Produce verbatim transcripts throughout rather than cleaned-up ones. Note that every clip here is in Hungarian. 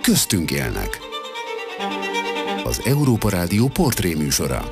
köztünk élnek. Az Európa Rádió portréműsora.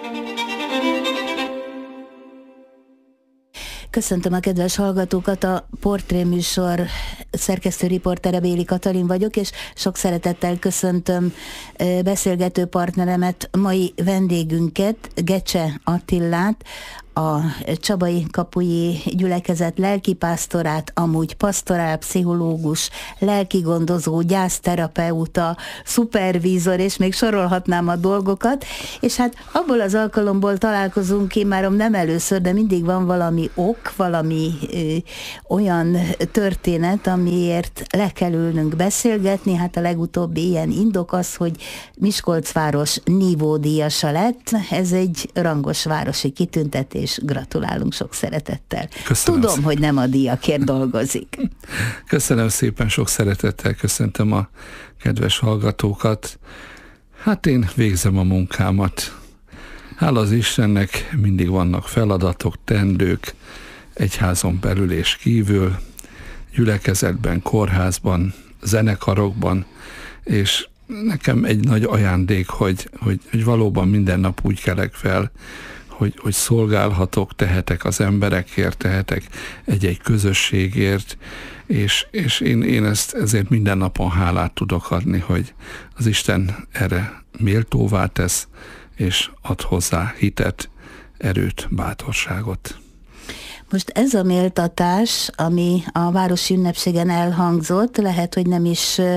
Köszöntöm a kedves hallgatókat, a portréműsor szerkesztő-riportere Béli Katalin vagyok, és sok szeretettel köszöntöm beszélgető partneremet, mai vendégünket, Gecse Attilát, a Csabai Kapui Gyülekezet lelkipásztorát, amúgy pastorálpszichológus, lelkigondozó, gyászterapeuta, szupervízor, és még sorolhatnám a dolgokat, és hát abból az alkalomból találkozunk immáron nem először, de mindig van valami ok, valami ö, olyan történet, amiért le kell ülnünk beszélgetni. Hát a legutóbbi ilyen indok az, hogy Miskolcváros nívódíjasa lett. Ez egy rangos városi kitüntetés. Gratulálunk sok szeretettel. Köszönöm. Tudom, hogy nem a díjakért dolgozik. Köszönöm szépen, sok szeretettel köszöntöm a kedves hallgatókat. Hát én végzem a munkámat. Hála az Istennek, mindig vannak feladatok, teendők, egyházon belül és kívül, gyülekezetben, kórházban, zenekarokban, és nekem egy nagy ajándék, hogy, hogy, hogy valóban minden nap úgy kelek fel, Hogy, hogy szolgálhatok, tehetek az emberekért, tehetek egy-egy közösségért, és, és én, én ezt ezért minden napon hálát tudok adni, hogy az Isten erre méltóvá tesz, és ad hozzá hitet, erőt, bátorságot. Most ez a méltatás, ami a városi ünnepségen elhangzott, lehet, hogy nem is ö,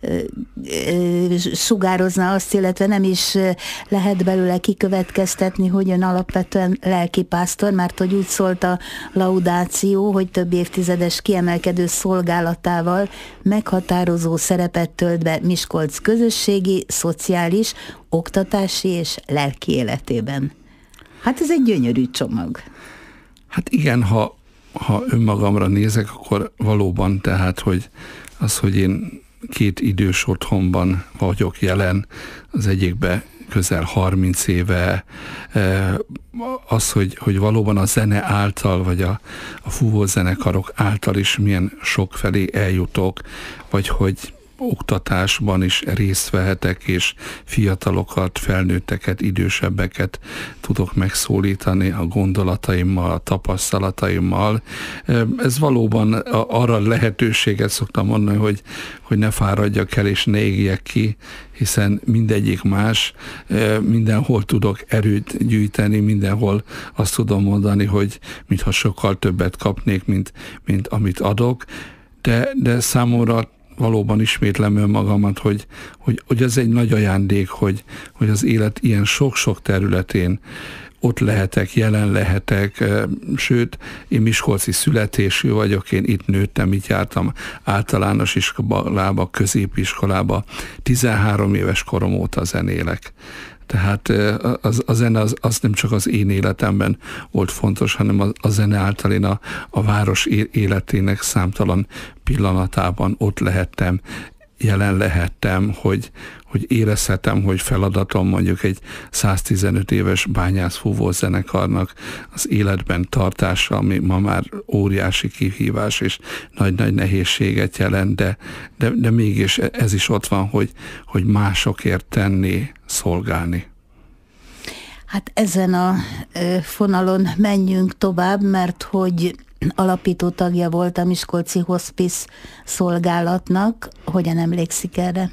ö, sugározna azt, illetve nem is lehet belőle kikövetkeztetni, hogy ön alapvetően lelkipásztor, mert hogy úgy szólt a laudáció, hogy több évtizedes kiemelkedő szolgálatával meghatározó szerepet tölt be Miskolc közösségi, szociális, oktatási és lelki életében. Hát ez egy gyönyörű csomag. Hát igen, ha, ha önmagamra nézek, akkor valóban tehát, hogy az, hogy én két idős otthonban vagyok jelen, az egyikben közel harminc éve, az, hogy, hogy valóban a zene által, vagy a, a fúvózenekarok által is milyen sokfelé eljutok, vagy hogy oktatásban is részt vehetek, és fiatalokat, felnőtteket, idősebbeket tudok megszólítani a gondolataimmal, a tapasztalataimmal. Ez valóban arra lehetőséget szoktam mondani, hogy, hogy ne fáradjak el, és ne égjek ki, hiszen mindegyik más, mindenhol tudok erőt gyűjteni, mindenhol azt tudom mondani, hogy mintha sokkal többet kapnék, mint, mint amit adok, de, de számomra valóban ismétlem önmagamat, hogy, hogy, hogy ez egy nagy ajándék, hogy, hogy az élet ilyen sok-sok területén ott lehetek, jelen lehetek, sőt, én miskolci születésű vagyok, én itt nőttem, itt jártam általános iskolába, középiskolába, tizenhárom éves korom óta zenélek. Tehát az, a zene az, az nem csak az én életemben volt fontos, hanem a, a zene által én a, a város életének számtalan pillanatában ott lehettem, jelen lehettem, hogy, hogy érezhetem, hogy feladatom mondjuk egy száztizenöt éves bányászfúvó zenekarnak az életben tartása, ami ma már óriási kihívás és nagy-nagy nehézséget jelent, de, de, de mégis ez is ott van, hogy, hogy másokért tenni, szolgálni. Hát ezen a fonalon menjünk tovább, mert hogy alapító tagja volt a Miskolci Hospice szolgálatnak. Hogyan emlékszik erre?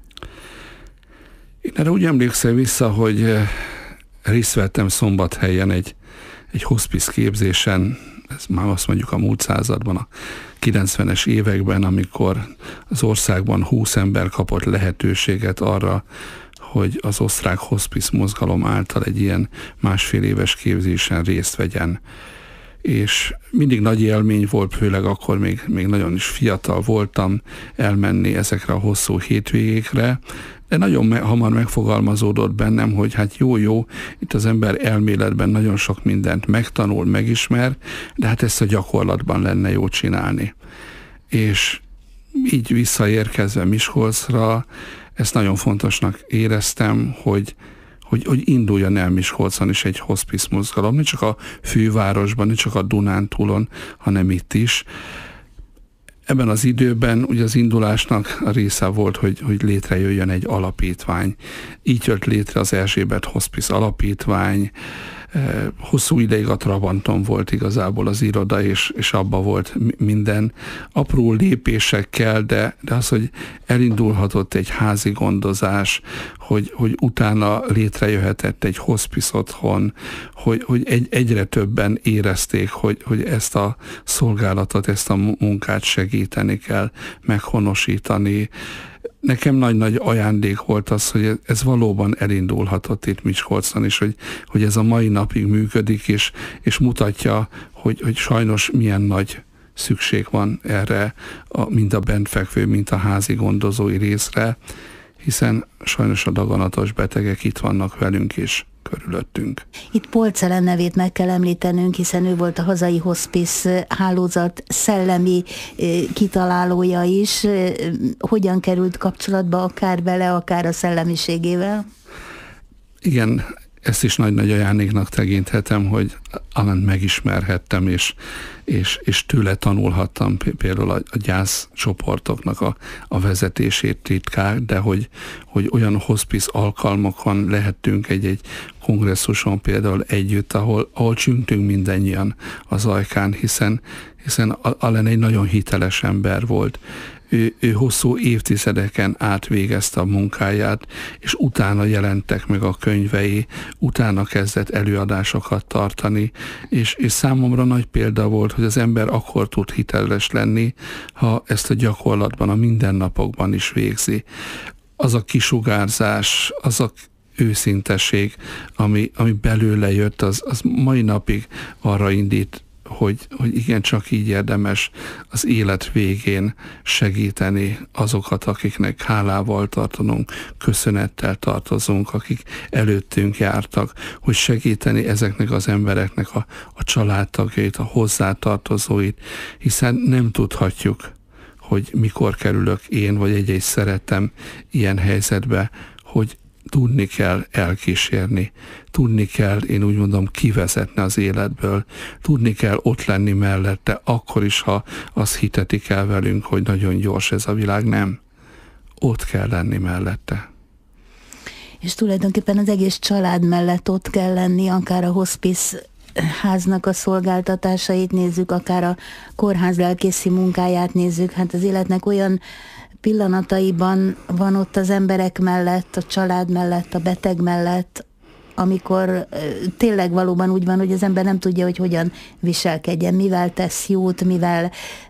Én erre úgy emlékszem vissza, hogy részt vettem Szombathelyen egy, egy hospice képzésen, ez már azt mondjuk a múlt században, a kilencvenes években, amikor az országban húsz ember kapott lehetőséget arra, hogy az osztrák hospice mozgalom által egy ilyen másfél éves képzésen részt vegyen. És mindig nagy élmény volt, főleg akkor még, még nagyon is fiatal voltam, elmenni ezekre a hosszú hétvégékre, de nagyon hamar megfogalmazódott bennem, hogy hát jó-jó, itt az ember elméletben nagyon sok mindent megtanul, megismer, de hát ezt a gyakorlatban lenne jó csinálni. És így visszaérkezve Miskolcra, ezt nagyon fontosnak éreztem, hogy Hogy, hogy induljon el Miskolcon is egy hospice mozgalom, nem csak a fővárosban, nem csak a Dunántúlon, hanem itt is. ebben az időben ugye az indulásnak a része volt, hogy, hogy létrejöjjön egy alapítvány. Így jött létre az Erzsébet Hospice alapítvány. Hosszú ideig a Trabanton volt igazából az iroda, és, és abba volt minden. Apró lépésekkel, de, de az, hogy elindulhatott egy házi gondozás, hogy, hogy utána létrejöhetett egy hospice otthon, hogy, hogy egy, egyre többen érezték, hogy, hogy ezt a szolgálatot, ezt a munkát segíteni kell, meghonosítani. Nekem nagy-nagy ajándék volt az, hogy ez valóban elindulhatott itt Miskolcon is, hogy, hogy ez a mai napig működik, és, és mutatja, hogy, hogy sajnos milyen nagy szükség van erre, a, mind a bentfekvő, mind a házi gondozói részre, hiszen sajnos a daganatos betegek itt vannak velünk is körülöttünk. Itt Polczelen nevét meg kell említenünk, hiszen ő volt a hazai hospice hálózat szellemi kitalálója is. Hogyan került kapcsolatba akár vele, akár a szellemiségével? Igen, ezt is nagy-nagy ajándéknak tekinthetem, hogy Alan megismerhettem, és, és, és tőle tanulhattam például a, a gyászcsoportoknak a, a vezetését titkák, de hogy, hogy olyan hospice alkalmakon lehettünk egy-egy kongresszuson például együtt, ahol, ahol csüngtünk mindannyian az ajkán, hiszen, hiszen Alan egy nagyon hiteles ember volt. Ő, ő hosszú évtizedeken át végezte a munkáját, és utána jelentek meg a könyvei, utána kezdett előadásokat tartani, és, és számomra nagy példa volt, hogy az ember akkor tud hiteles lenni, ha ezt a gyakorlatban, a mindennapokban is végzi. Az a kisugárzás, az a őszinteség, ami, ami belőle jött, az, az mai napig arra indít, hogy, hogy igen, csak így érdemes az élet végén segíteni azokat, akiknek hálával tartanunk, köszönettel tartozunk, akik előttünk jártak, hogy segíteni ezeknek az embereknek a, a családtagjait, a hozzátartozóit, hiszen nem tudhatjuk, hogy mikor kerülök én, vagy egy-egy szeretem ilyen helyzetbe, hogy tudni kell elkísérni, tudni kell, én úgy mondom, kivezetni az életből, tudni kell ott lenni mellette, akkor is, ha azt hitetik el velünk, hogy nagyon gyors ez a világ, nem. Ott kell lenni mellette. És tulajdonképpen az egész család mellett ott kell lenni, akár a hospice háznak a szolgáltatásait nézzük, akár a kórház lelkészi munkáját nézzük, hát az életnek olyan pillanataiban van ott az emberek mellett, a család mellett, a beteg mellett, amikor tényleg valóban úgy van, hogy az ember nem tudja, hogy hogyan viselkedjen, mivel tesz jót, mivel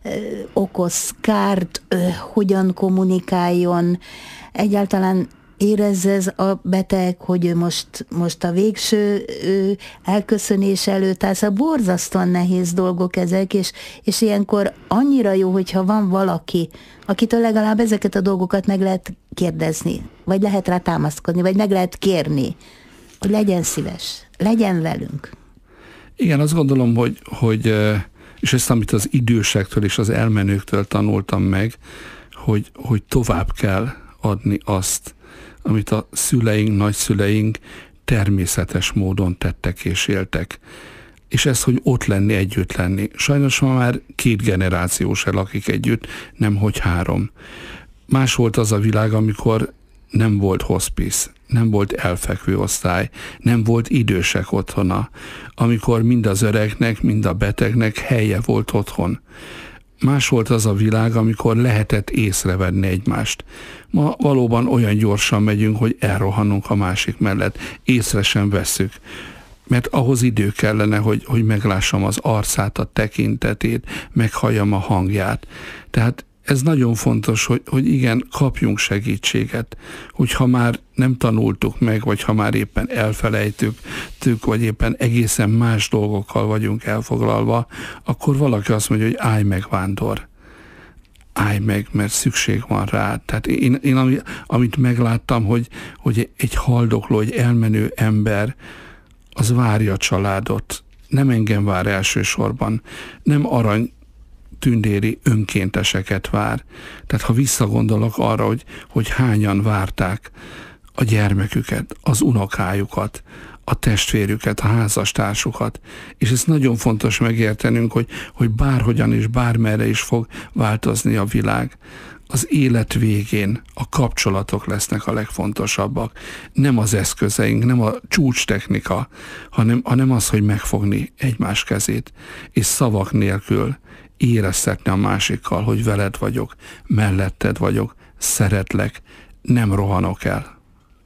okoz kárt, hogyan kommunikáljon. Egyáltalán érezze ez a beteg, hogy ő most, most a végső ő, elköszönés előtt áll. Szóval borzasztóan nehéz dolgok ezek, és, és ilyenkor annyira jó, hogyha van valaki, akitől legalább ezeket a dolgokat meg lehet kérdezni, vagy lehet rá támaszkodni, vagy meg lehet kérni, hogy legyen szíves, legyen velünk. Igen, azt gondolom, hogy, hogy és ezt, amit az idősektől és az elmenőktől tanultam meg, hogy, hogy tovább kell adni azt, amit a szüleink, nagyszüleink természetes módon tettek és éltek. És ez, hogy ott lenni, együtt lenni. Sajnos ma már két generáció se lakik együtt, nemhogy három. Más volt az a világ, amikor nem volt hospice, nem volt elfekvő osztály, nem volt idősek otthona, amikor mind az öregnek, mind a betegnek helye volt otthon. Más volt az a világ, amikor lehetett észrevenni egymást. Ma valóban olyan gyorsan megyünk, hogy elrohanunk a másik mellett. Észre sem vesszük. Mert ahhoz idő kellene, hogy, hogy meglássam az arcát, a tekintetét, meghalljam a hangját. Tehát ez nagyon fontos, hogy, hogy igen, kapjunk segítséget. Hogyha már nem tanultuk meg, vagy ha már éppen elfelejtük, tük, vagy éppen egészen más dolgokkal vagyunk elfoglalva, akkor valaki azt mondja, hogy állj meg, vándor. Állj meg, mert szükség van rá. Tehát én, én amit megláttam, hogy, hogy egy haldokló, egy elmenő ember, az várja a családot. Nem engem vár elsősorban. Nem arany tündéri önkénteseket vár. Tehát ha visszagondolok arra, hogy, hogy hányan várták a gyermeküket, az unokájukat, a testvérüket, a házastársukat. És ez nagyon fontos megértenünk, hogy, hogy bárhogyan és bármerre is fog változni a világ. Az élet végén a kapcsolatok lesznek a legfontosabbak. Nem az eszközeink, nem a csúcstechnika, hanem, hanem az, hogy megfogni egymás kezét, és szavak nélkül éreztetni a másikkal, hogy veled vagyok, melletted vagyok, szeretlek, nem rohanok el.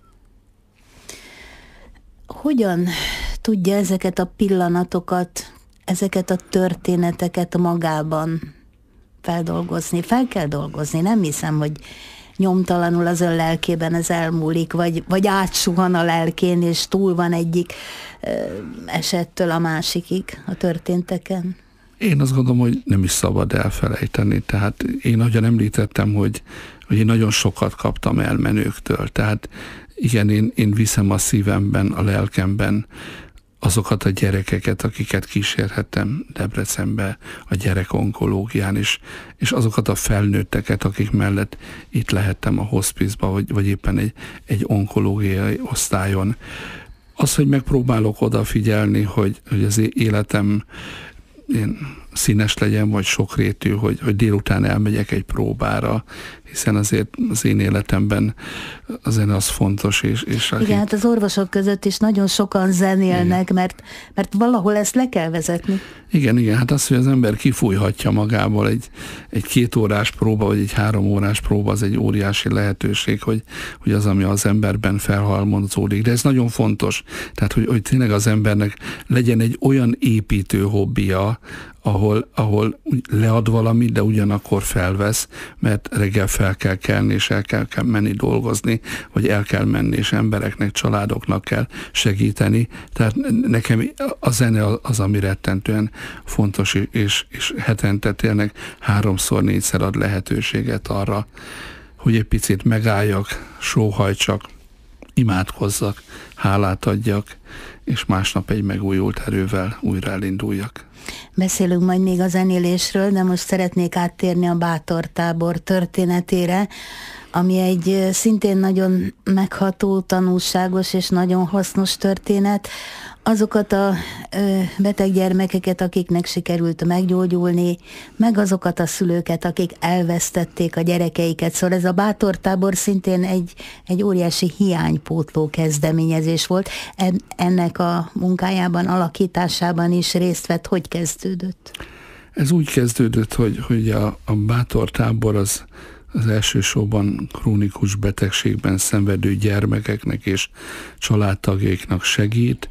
Hogyan tudja ezeket a pillanatokat, ezeket a történeteket magában feldolgozni? Fel kell dolgozni, nem hiszem, hogy nyomtalanul az ön lelkében ez elmúlik, vagy, vagy átsuhan a lelkén, és túl van egyik ö, esettől a másikig a történteken. Én azt gondolom, hogy nem is szabad elfelejteni. Tehát én ahogyan említettem, hogy, hogy én nagyon sokat kaptam elmenőktől. Tehát igen, én, én viszem a szívemben, a lelkemben azokat a gyerekeket, akiket kísérhettem Debrecenbe a gyerekonkológián is, és azokat a felnőtteket, akik mellett itt lehettem a hospizba, vagy, vagy éppen egy, egy onkológiai osztályon. Az, hogy megpróbálok odafigyelni, hogy, hogy az életem én színes legyen, vagy sokrétű, hogy, hogy délután elmegyek egy próbára, hiszen azért az én életemben a zene az fontos. És, és igen, akik... hát az orvosok között is nagyon sokan zenélnek, mert, mert valahol ezt le kell vezetni. Igen, igen, hát az, hogy az ember kifújhatja magából egy, egy két órás próba, vagy egy három órás próba, az egy óriási lehetőség, hogy, hogy az, ami az emberben felhalmozódik. De ez nagyon fontos, tehát, hogy, hogy tényleg az embernek legyen egy olyan építő hobbija, ahol, ahol lead valamit, de ugyanakkor felvesz, mert reggel fel kell kelni, és el kell, kell menni dolgozni, vagy el kell menni, és embereknek, családoknak kell segíteni. Tehát nekem a zene az, ami rettentően fontos, és, és hetente tényleg háromszor, négyszer ad lehetőséget arra, hogy egy picit megálljak, sóhajtsak, imádkozzak, hálát adjak, és másnap egy megújult erővel újra elinduljak. Beszélünk majd még a zenélésről, de most szeretnék áttérni a Bátortábor történetére, ami egy szintén nagyon megható, tanulságos és nagyon hasznos történet. Azokat a ö, beteg gyermekeket, akiknek sikerült meggyógyulni, meg azokat a szülőket, akik elvesztették a gyerekeiket. Szóval ez a Bátortábor szintén egy, egy óriási hiánypótló kezdeményezés volt. En, ennek a munkájában, alakításában is részt vett. Hogy kezdődött? Ez úgy kezdődött, hogy, hogy a, a Bátortábor az az elsősorban krónikus betegségben szenvedő gyermekeknek és családtagjaiknak segít,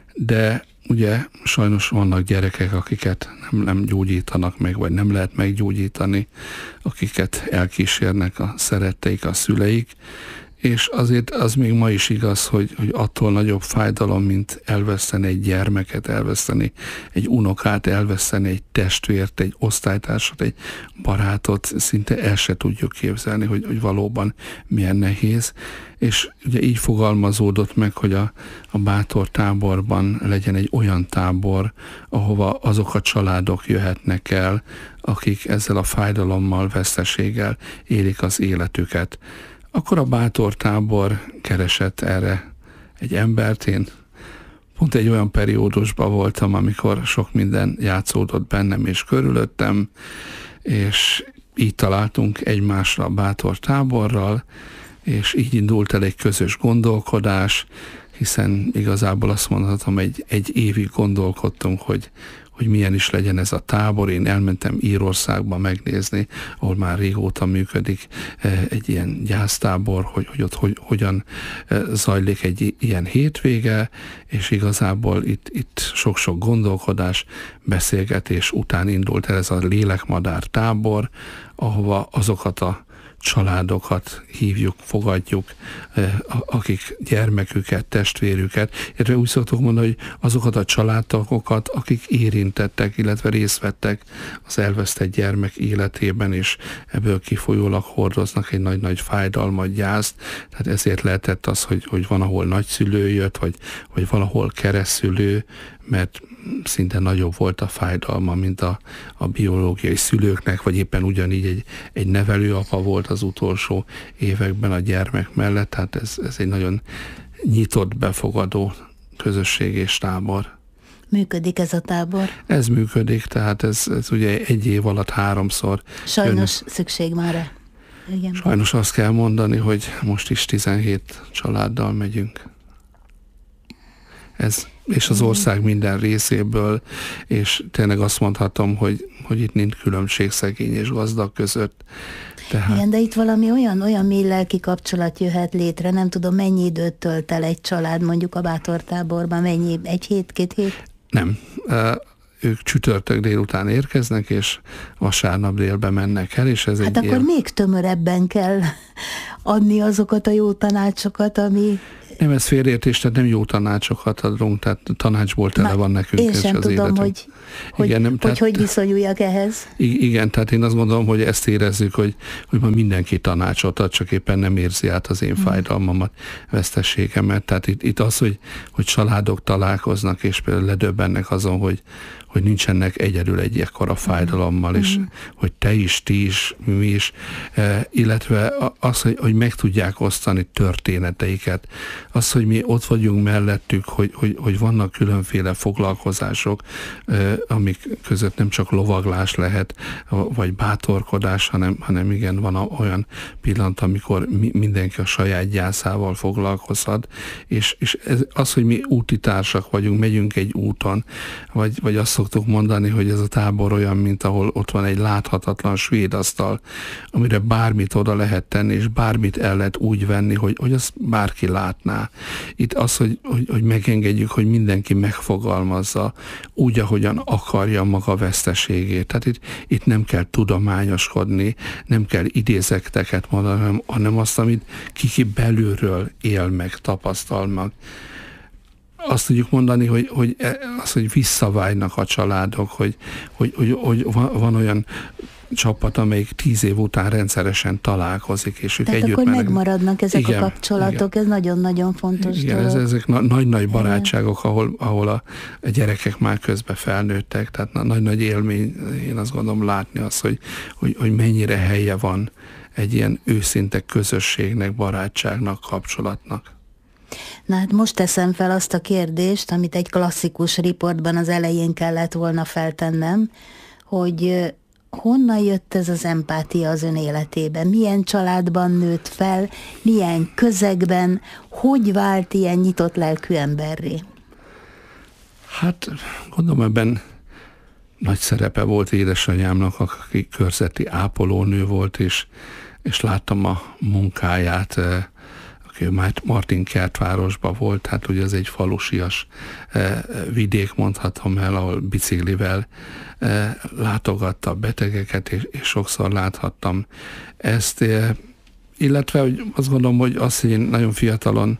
de ugye sajnos vannak gyerekek, akiket nem, nem gyógyítanak meg, vagy nem lehet meggyógyítani, akiket elkísérnek a szeretteik, a szüleik, és azért az még ma is igaz, hogy, hogy attól nagyobb fájdalom, mint elveszteni egy gyermeket, elveszteni egy unokát, elveszteni egy testvért, egy osztálytársat, egy barátot, szinte el se tudjuk képzelni, hogy, hogy valóban milyen nehéz. És ugye így fogalmazódott meg, hogy a, a Bátortáborban legyen egy olyan tábor, ahova azok a családok jöhetnek el, akik ezzel a fájdalommal, veszteséggel élik az életüket. Akkor a Bátortábor keresett erre egy embert. Én pont egy olyan periódusban voltam, amikor sok minden játszódott bennem és körülöttem, és így találtunk egymásra a Bátortáborral, és így indult el egy közös gondolkodás, hiszen igazából azt mondhatom, egy, egy évig gondolkodtunk, hogy hogy milyen is legyen ez a tábor. Én elmentem Írországba megnézni, ahol már régóta működik egy ilyen gyásztábor, hogy, hogy ott hogy, hogyan zajlik egy ilyen hétvége, és igazából itt, itt sok-sok gondolkodás, beszélgetés után indult el ez a lélekmadár tábor, ahova azokat a családokat hívjuk, fogadjuk, akik gyermeküket, testvérüket, illetve úgy szoktuk mondani, hogy azokat a családtagokat, akik érintettek, illetve részt vettek az elvesztett gyermek életében, és ebből kifolyólag hordoznak egy nagy-nagy fájdalmat, gyászt. Tehát ezért lehetett az, hogy, hogy van, ahol nagyszülő jött, vagy, vagy valahol keresztszülő, mert szinte nagyobb volt a fájdalma, mint a, a biológiai szülőknek, vagy éppen ugyanígy egy, egy nevelőapa volt az utolsó években a gyermek mellett, tehát ez, ez egy nagyon nyitott, befogadó közösség és tábor. Működik ez a tábor? Ez működik, tehát ez, ez ugye egy év alatt háromszor. Sajnos jön. szükség már rá. Igen. Sajnos azt kell mondani, hogy most is tizenhét családdal megyünk. Ez, és az ország minden részéből, és tényleg azt mondhatom, hogy, hogy itt nincs különbség szegény és gazdag között. Tehát... Igen, de itt valami olyan, olyan mély lelki kapcsolat jöhet létre, nem tudom, mennyi időt tölt el egy család mondjuk a bátortáborban, mennyi, egy hét, két hét? Nem. Ők csütörtök délután érkeznek, és vasárnap délbe mennek el, és ez hát egy akkor él... még tömörebben kell adni azokat a jó tanácsokat, ami... Nem, ez félreértés, tehát nem jó tanácsokat adunk, tehát tanácsból tele Már van nekünk. Én sem az tudom, életünk. hogy hogy, igen, nem, hogy, tehát, hogy viszonyuljak ehhez. Igen, tehát én azt gondolom, hogy ezt érezzük, hogy, hogy ma mindenki tanácsot ad, csak éppen nem érzi át az én hmm. fájdalmamat, vesztességemet. Tehát itt, itt az, hogy, hogy családok találkoznak, és például ledöbbennek azon, hogy, hogy nincsenek egyedül egy ekkora fájdalommal, mm. és mm. hogy te is, ti is, mi is, e, illetve az, hogy, hogy meg tudják osztani történeteiket, az, hogy mi ott vagyunk mellettük, hogy, hogy, hogy vannak különféle foglalkozások, e, amik között nem csak lovaglás lehet, vagy bátorkodás, hanem, hanem igen, van olyan pillanat, amikor mi, mindenki a saját gyászával foglalkozhat, és, és ez, az, hogy mi útitársak vagyunk, megyünk egy úton, vagy, vagy azt szoktuk mondani, hogy ez a tábor olyan, mint ahol ott van egy láthatatlan svéd asztal, amire bármit oda lehet tenni, és bármit el lehet úgy venni, hogy, hogy azt bárki látná. Itt az, hogy, hogy, hogy megengedjük, hogy mindenki megfogalmazza úgy, ahogyan akarja maga veszteségét. Tehát itt, itt nem kell tudományoskodni, nem kell idézeteket mondani, hanem, hanem azt, amit kiki belülről él meg, tapasztal meg. Azt tudjuk mondani, hogy, hogy, az, hogy visszavágynak a családok, hogy, hogy, hogy, hogy van olyan csapat, amelyik tíz év után rendszeresen találkozik, és ők Tehát együtt akkor mennek. megmaradnak ezek igen, a kapcsolatok, igen. Ez nagyon-nagyon fontos igen, dolog. Ez, ezek nagy-nagy barátságok, ahol, ahol a, a gyerekek már közben felnőttek, tehát nagy-nagy élmény, én azt gondolom látni azt, hogy, hogy, hogy mennyire helye van egy ilyen őszinte közösségnek, barátságnak, kapcsolatnak. Na hát most teszem fel azt a kérdést, amit egy klasszikus riportban az elején kellett volna feltennem, hogy honnan jött ez az empátia az ön életében? Milyen családban nőtt fel? Milyen közegben? Hogy vált ilyen nyitott lelkű emberré? Hát gondolom ebben nagy szerepe volt édesanyámnak, aki körzeti ápolónő volt, és, és láttam a munkáját, aki Martinkertvárosban volt, hát ugye ez egy falusias vidék, mondhatom el, ahol biciklivel látogatta a betegeket, és, és sokszor láthattam ezt, illetve hogy azt gondolom, hogy azt, hogy én nagyon fiatalon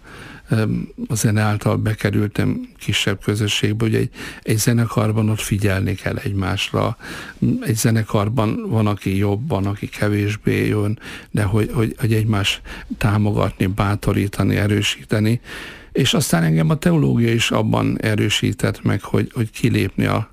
a zene által bekerültem kisebb közösségbe, ugye egy, egy zenekarban ott figyelni kell egymásra. Egy zenekarban van, aki jobb, van, aki kevésbé jön, de hogy, hogy, hogy egymás támogatni, bátorítani, erősíteni. És aztán engem a teológia is abban erősített meg, hogy, hogy kilépni a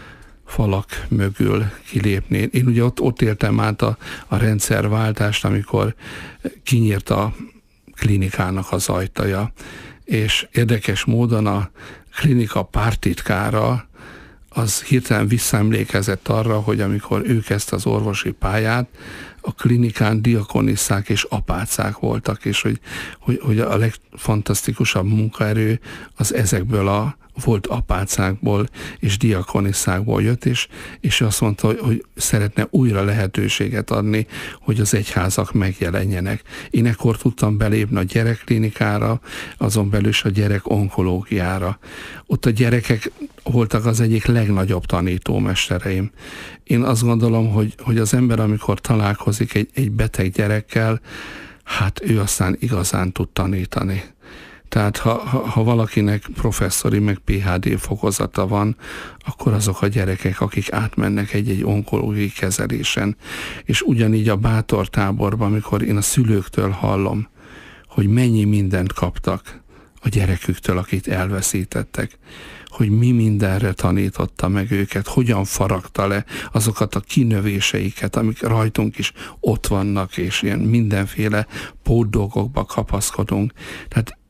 falak mögül, kilépni. Én ugye ott, ott éltem át a, a rendszerváltást, amikor kinyírt a klinikának az ajtaja, és érdekes módon a klinika párttitkára az hirtelen visszaemlékezett arra, hogy amikor ő kezdte az orvosi pályát, a klinikán diakonisszák és apácák voltak, és hogy, hogy, hogy a legfantasztikusabb munkaerő az ezekből a volt apácákból és diakoniszákból jött, és, és azt mondta, hogy, hogy szeretne újra lehetőséget adni, hogy az egyházak megjelenjenek. Én ekkor tudtam belépni a gyerekklinikára, azon belül is a gyerek onkológiára. Ott a gyerekek voltak az egyik legnagyobb tanítómestereim. Én azt gondolom, hogy, hogy az ember, amikor találkozik egy, egy beteg gyerekkel, hát ő aztán igazán tud tanítani. Tehát ha, ha, ha valakinek professzori meg pé há dé fokozata van, akkor azok a gyerekek, akik átmennek egy-egy onkológiai kezelésen. És ugyanígy a bátortáborban, amikor én a szülőktől hallom, hogy mennyi mindent kaptak a gyereküktől, akit elveszítettek, hogy mi mindenre tanította meg őket, hogyan faragta le azokat a kinövéseiket, amik rajtunk is ott vannak, és ilyen mindenféle pótdolgokba kapaszkodunk. Tehát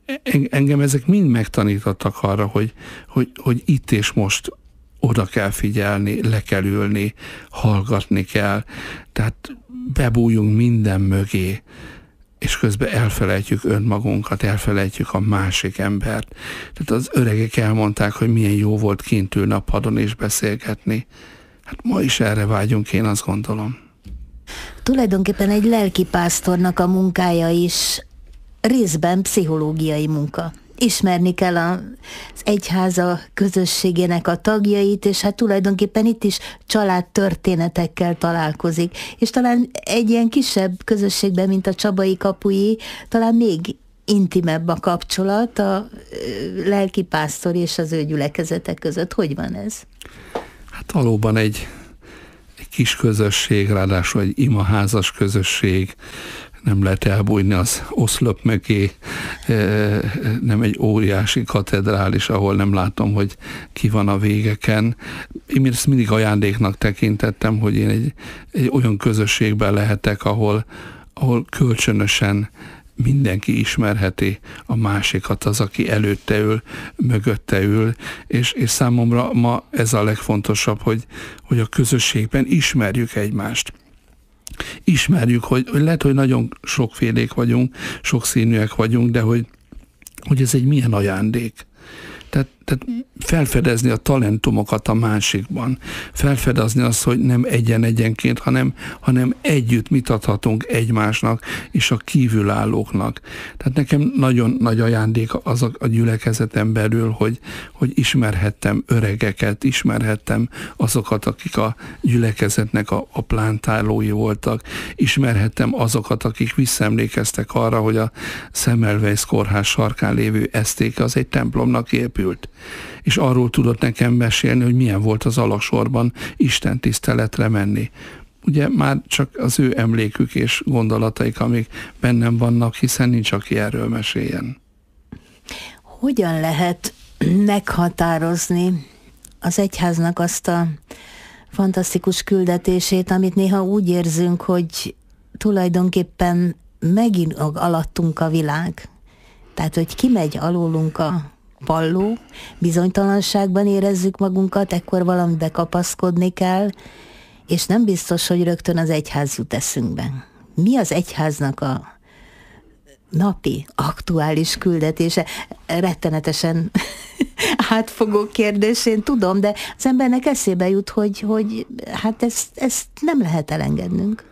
engem ezek mind megtanítottak arra, hogy, hogy, hogy itt és most oda kell figyelni, le kell ülni, hallgatni kell, tehát bebújjunk minden mögé, és közben elfelejtjük önmagunkat, elfelejtjük a másik embert. Tehát az öregek elmondták, hogy milyen jó volt kint ülni a padon és beszélgetni. Hát ma is erre vágyunk, én azt gondolom. Tulajdonképpen egy lelkipásztornak a munkája is részben pszichológiai munka. Ismerni kell az egyháza közösségének a tagjait, és hát tulajdonképpen itt is családtörténetekkel találkozik. És talán egy ilyen kisebb közösségben, mint a Csabai Kapui, talán még intimebb a kapcsolat a lelkipásztor és az ő gyülekezetek között. Hogy van ez? Hát valóban egy, egy kis közösség, ráadásul egy imaházas közösség, nem lehet elbújni az oszlop mögé, nem egy óriási katedrális, ahol nem látom, hogy ki van a végeken. Én ezt mindig ajándéknak tekintettem, hogy én egy, egy olyan közösségben lehetek, ahol, ahol kölcsönösen mindenki ismerheti a másikat, az, aki előtte ül, mögötte ül, és, és számomra ma ez a legfontosabb, hogy, hogy a közösségben ismerjük egymást. Ismerjük, hogy, hogy lehet, hogy nagyon sokfélék vagyunk, sokszínűek vagyunk, de hogy, hogy ez egy milyen ajándék. Tehát, tehát felfedezni a talentumokat a másikban, felfedezni azt, hogy nem egyen-egyenként, hanem, hanem együtt mit adhatunk egymásnak és a kívülállóknak. Tehát nekem nagyon nagy ajándék az a, a gyülekezeten belül, hogy, hogy ismerhettem öregeket, ismerhettem azokat, akik a gyülekezetnek a, a plántálói voltak, ismerhettem azokat, akik visszaemlékeztek arra, hogy a Semmelweis kórház sarkán lévő esztéke az egy templomnak épült. És arról tudott nekem mesélni, hogy milyen volt az alagsorban Isten tiszteletre menni. Ugye már csak az ő emlékük és gondolataik, amik bennem vannak, hiszen nincs, aki erről meséljen. Hogyan lehet meghatározni az egyháznak azt a fantasztikus küldetését, amit néha úgy érzünk, hogy tulajdonképpen megint alattunk a világ. Tehát, hogy kimegy alólunk a palló, bizonytalanságban érezzük magunkat, ekkor valamibe kapaszkodni kell, és nem biztos, hogy rögtön az egyház jut eszünkbe. Mi az egyháznak a napi, aktuális küldetése? Rettenetesen átfogó kérdés, én tudom, de az embernek eszébe jut, hogy, hogy hát ezt, ezt nem lehet elengednünk.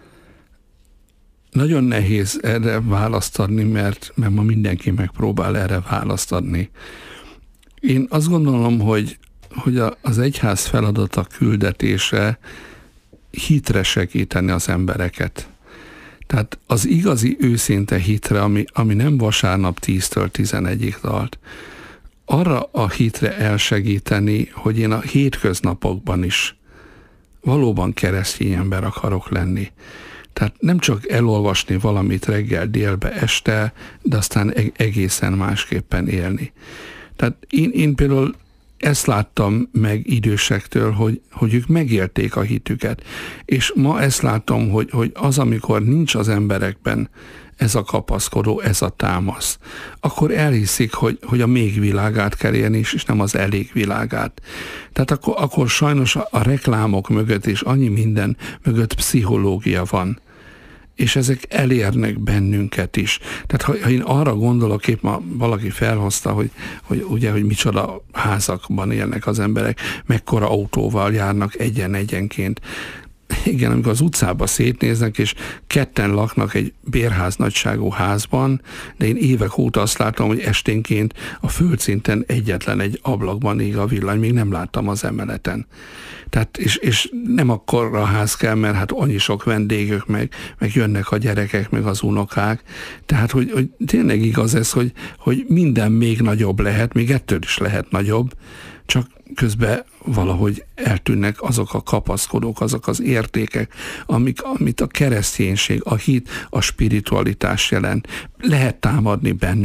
Nagyon nehéz erre választ adni, mert, mert ma mindenki megpróbál erre választ adni. Én azt gondolom, hogy, hogy a, az egyház feladata, küldetése hitre segíteni az embereket. Tehát az igazi őszinte hitre, ami, ami nem vasárnap tíztől tizenegyig tart, arra a hitre elsegíteni, hogy én a hétköznapokban is valóban keresztény ember akarok lenni. Tehát nem csak elolvasni valamit reggel, délbe, este, de aztán egészen másképpen élni. Tehát én, én például ezt láttam meg idősektől, hogy, hogy ők megélték a hitüket. És ma ezt látom, hogy, hogy az, amikor nincs az emberekben ez a kapaszkodó, ez a támasz, akkor elhiszik, hogy, hogy a még világát kell élni, és nem az elég világát. Tehát akkor, akkor sajnos a, a reklámok mögött és annyi minden mögött pszichológia van. És ezek elérnek bennünket is. Tehát ha, ha én arra gondolok, épp ma valaki felhozta, hogy, hogy ugye, hogy micsoda házakban élnek az emberek, mekkora autóval járnak egyen-egyenként. Igen, amikor az utcába szétnéznek, és ketten laknak egy bérház nagyságú házban, de én évek óta azt látom, hogy esténként a földszinten egyetlen egy ablakban ég a villany, még nem láttam az emeleten. Tehát, és, és nem akkora ház kell, mert hát annyi sok vendégük, meg, meg jönnek a gyerekek, meg az unokák. Tehát, hogy, hogy tényleg igaz ez, hogy, hogy minden még nagyobb lehet, még ettől is lehet nagyobb, csak közben valahogy eltűnnek azok a kapaszkodók, azok az értékek, amik, amit a kereszténység, a hit, a spiritualitás jelent. Lehet támadni bennünk.